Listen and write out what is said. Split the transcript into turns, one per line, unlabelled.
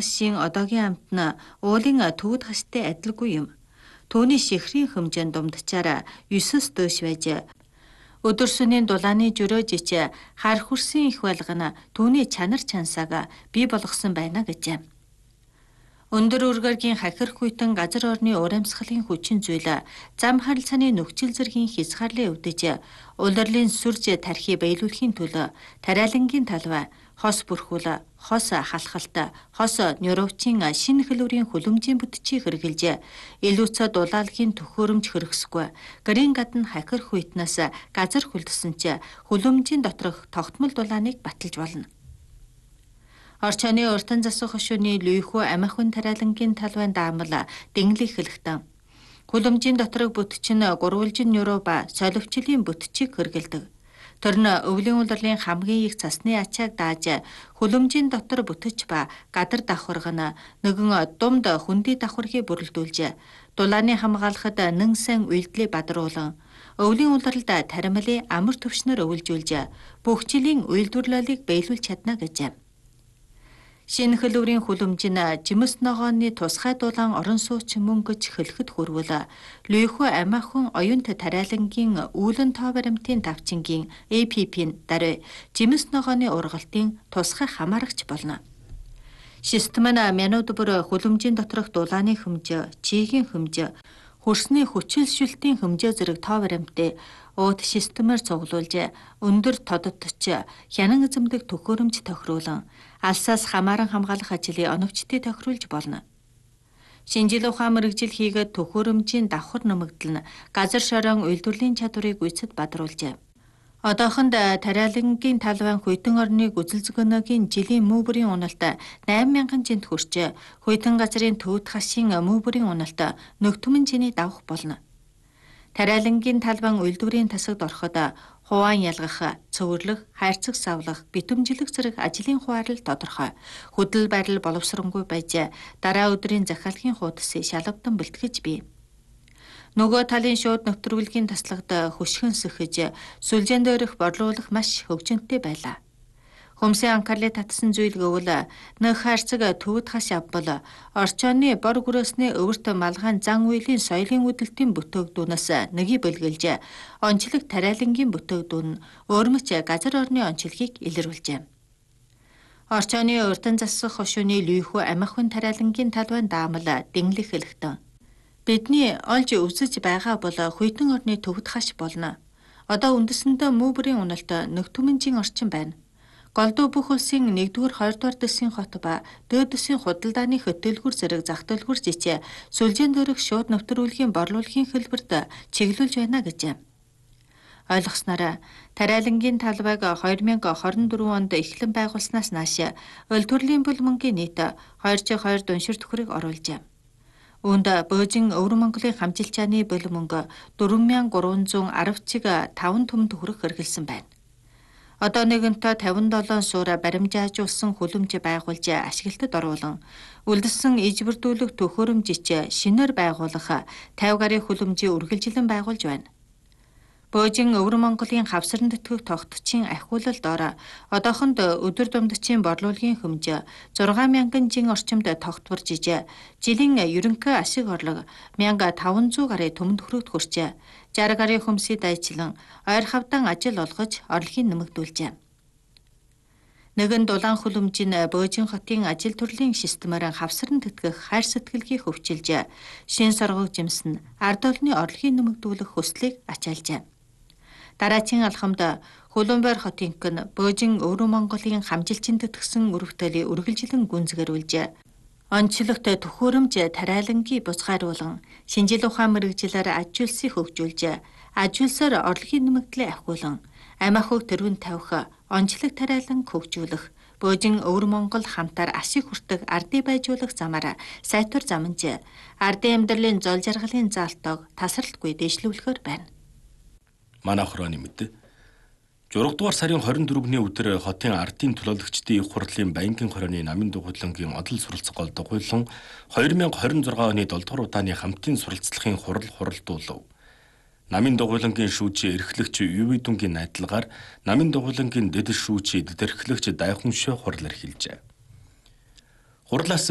хашийн одоогийн амт нь уулын төвд хаштай адилгүй юм. Түүний шихрийн хэмжээнд думдчаараа 9-с дөөш байж өдөрсөний дулааны жөрөөжич хар хүрсэн их байлгана түүний чанар чансааг бий болгосон байна гэжээ. Өндөр үргэргийн хахир хүйтэн газар орны урамсгалын хүчин зүйл зам харилцааны нөхцөл зэргийн хязгаарлын өвдөж улирлын сүрж тархи биелүүлэхийн төлөө тариалангийн талбай хос бүрхүүл, хос халахалт, хос нейровчийн шинэ хэлбэрийн хүлэмжийн бүтчийг хэрэгжилж илүүцэ дулаалгийн төхөөрөмж хөргөсгүй гэрийн гадна хахир хүйтнээс газар хүлдсэн ч хүлэмжийн доторх тогтмол дулааныг баталж болно. Орчооны уртан засах хошууны лүйхүү амиахын тариалангийн талбайн даамал дэнглэх хэлэхтэн. Хүлэмжийн доторх бүтч нь гурвалжин нейро ба соливчлын бүтчийг хэрэгэлдэг. Тэр нь өвлийн улирлын хамгийн их цасны ачааг дааж хүлэмжийн дотор бүтч ба гадар давхарга нь нэгэн думд хүндий давхаргыг бүрэлдүүлж дулааны хамгаалахад нэн сан үйлдэлийг бадруулан өвлийн улирлд таримлын амар төвшнөр өвлжүүлж бүх жилийн үйлдвэрлэлийг биелүүлж чадна гэжээ. Шинэ хэлбэрийн хүлэмж нь жимс ногооны тусгай дулаан орон сууч мөнгөж хэлэхэд хүрвэл лүйхүү амиахан оюунт тариалангийн үүлэн тоо баримтын давчингийн APP-н дараа жимс ногооны ургалтын тусгай хамаарагч болно. Систем нь минут бүр хүлэмжийн доторх дулааны хэмжээ, чигийн хэмжээ, хөрсний хүчилшүүлтийн хэмжээ зэрэг тоо баримтыг ууд системээр цуглуулж өндөр тодотч хянан эзэмдэг төхөөрөмж тохируулан алсаас хамааран хамгаалах ажлыг оновчтой тохируулж болно. Шинжил ухаан мэргэжил хийгээд төхөөрөмжийн давхар нэмэгдэл нь газар шорон үйлдвэрлэлийн чадварыг үйцэд бадруулжээ. Одоохонд тариалангийн талбайн хүйтэн орны гүзэл зөгөөний жилийн муу бүрийн уналт 8,000 жинт хүрч хүйтэн газрын төвд хашийн муу бүрийн уналт нөгтөмөн жиний давх болно. Тариалангийн талбайн үйлдвэрийн тасагд ороход хуваан ялгах, цөвөрлөх, хайрцаг савлах, битэмжлэх зэрэг ажлын хуваарлал тодорхой. Хөдөл байрлал боловсронгүй байж дараа өдрийн захиалгын хуудасыг шалгавдан бэлтгэж бий. Нөгөө талын шууд нэвтрүүлгийн таслагад хөшгөн сөхөж, сүлжээнд өрөх борлуулах маш хөгжинтэй байлаа. Хүмсийн анхаарлыг татсан зүйл гэвэл нэг хайрцаг төвд хаш авбал орчооны бор гүрөөсний өвөрт малгайн зан үйлийн соёлын үдэлтийн бүтээгдүүнээс нэгийг бэлгэлж, онцлог тариалангийн бүтээгдүүн нь өөрмөч газар орны онцлогийг илэрүүлжээ. Орчооны уртан засах хошууны лүйхүү амиахын тариалангийн талбайн даамал дэнглэх хэлэхтэн. Бидний олж үзэж байгаа бол хүйтэн орны төвд хаш болно. Одоо үндэсэндээ муу бүрийн уналт нөгтөмөнжийн орчин байна. Голдуу бүх улсын 1-р 2-р дэсийн хот ба дээд дэсийн худалдааны хөтөлбөр зэрэг зах төлбөр жижээ сүлжээнд өрөх шууд нэвтрүүлгийн борлуулалтын хэлбэрт чиглүүлж байна гэжээ. Ойлгосноор тариалангийн талбайг 2024 онд эхлэн байгуулснаас нааш улс төрлийн бүл мөнгөний нийт 2/2 дүншир төхөрийг оруулжээ. Үүнд Бөөжин Өвөр Монголын хамжилчааны бүл мөнгө 4,310 чиг 5 төмөн төгрөг хэрэгэлсэн байна. Одоо нэгэнтээ 57 суур баримжаажуулсан хүлэмж байгуулж ашиглалтад оруулан үлдсэн ижбэрдүүлэх төхөөрөмжич шинээр байгуулах 50 гаруй хүлэмжийн үргэлжилэн байгуулж байна. Бөөжин Өвөр Монголын хавсран тэтгэх тогтцын ахиулалд ор одоохонд өдөр думдчийн борлуулалтын хэмжээ 6,000 жин орчимд тогтворжиж, жилийн ерөнхий ашиг орлого 1,500 гаруй төмөн төгрөгт хүрчээ. 60 гаруй хүмсийг дайчлан ойр хавдан ажил олгож орлогыг нэмэгдүүлжээ. Нэгэн дулаан хүлэмж нь Бөөжин хотын ажил төрлийн системээр хавсран тэтгэх хайр сэтгэлгийг хөгжүүлж, шин соргог жимсэн ард олны орлогыг нэмэгдүүлэх хүслийг ачаалжээ. Дараагийн алхамд Хөлбөмбөр хотынхын Бөөжин Өвөр Монголын хамжилчин тэтгэсэн өргөтөлийг үргэлжлэн гүнзгэрүүлж, онцлогт төхөөрөмж тариалангийн бузгааруулан шинжил ухаан мэргэжилээр аж үйлсийг хөгжүүлж, аж үйлсээр орлогын нэмэгдлийг ахиулан, амиахыг тэрүүн тавих, онцлог тариалан хөгжүүлэх, Бөөжин Өвөр Монгол хамтаар ашиг хүртэх ардыг байжуулах замаар сайтар заманж, ардын амьдралын зол жаргалын заалтыг тасралтгүй дэвшлүүлэхээр байна.
Манай хорооны мэд 6 дугаар сарын 24-ний өдөр хотын ардын төлөөлөгчдийн их хурлын Баянгын хорооны намын дугуйлангийн одол суралцах гол дугуйлан 2026 оны 7 дугаар удааны хамтын суралцлагын хурал хуралдуулав. Намын дугуйлангийн шүүжийн эрхлэгч Ювидунгийн найдалгаар намын дугуйлангийн дэд шүүжийн дэд эрхлэгч Дайхуншөө хурал эрхэлжээ. Хурлаас